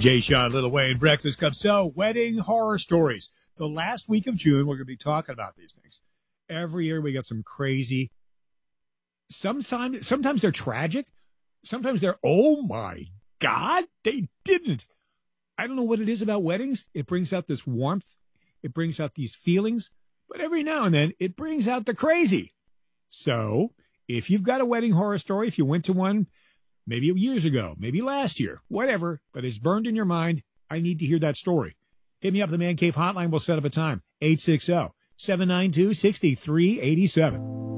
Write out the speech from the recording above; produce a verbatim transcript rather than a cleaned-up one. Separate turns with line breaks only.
Jay Sean, Little Wayne, Breakfast Cup. So, wedding horror stories. The last week of June, we're going to be talking about these things. Every year, we got some crazy. Sometimes, sometimes they're tragic. Sometimes they're, oh my God, they didn't. I don't know what it is about weddings. It brings out this warmth. It brings out these feelings. But every now and then, it brings out the crazy. So, if you've got a wedding horror story, if you went to one maybe years ago, maybe last year, whatever, but it's burned in your mind, I need to hear that story. Hit me up at the Man Cave Hotline. We'll set up a time. eight six zero, seven nine two, six three eight seven.